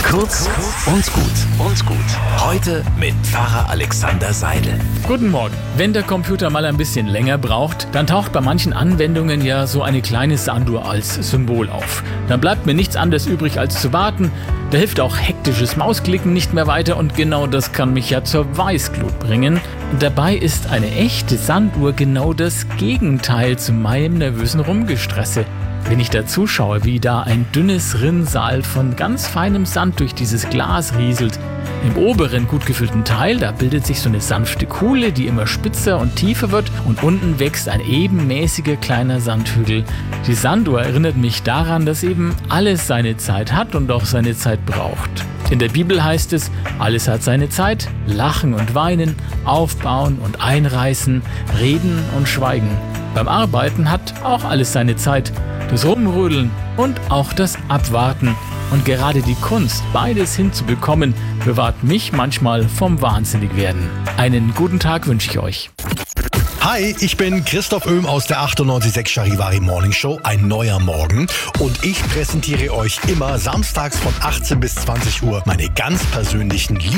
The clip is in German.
Kurz und gut. Heute mit Pfarrer Alexander Seidel. Guten Morgen. Wenn der Computer mal ein bisschen länger braucht, dann taucht bei manchen Anwendungen ja so eine kleine Sanduhr als Symbol auf. Dann bleibt mir nichts anderes übrig als zu warten. Da hilft auch hektisches Mausklicken nicht mehr weiter und genau das kann mich ja zur Weißglut bringen. Dabei ist eine echte Sanduhr genau das Gegenteil zu meinem nervösen Rumgestresse. Wenn ich da zuschaue, wie da ein dünnes Rinnsal von ganz feinem Sand durch dieses Glas rieselt. Im oberen gut gefüllten Teil, da bildet sich so eine sanfte Kuhle, die immer spitzer und tiefer wird und unten wächst ein ebenmäßiger kleiner Sandhügel. Die Sanduhr erinnert mich daran, dass eben alles seine Zeit hat und auch seine Zeit braucht. In der Bibel heißt es, alles hat seine Zeit, lachen und weinen, aufbauen und einreißen, reden und schweigen. Beim Arbeiten hat auch alles seine Zeit, das Rumrödeln und auch das Abwarten. Und gerade die Kunst, beides hinzubekommen, bewahrt mich manchmal vom Wahnsinnigwerden. Einen guten Tag wünsche ich euch. Hi, ich bin Christoph Öhm aus der 98.6 Charivari Morning Show, ein neuer Morgen. Und ich präsentiere euch immer samstags von 18 bis 20 Uhr meine ganz persönlichen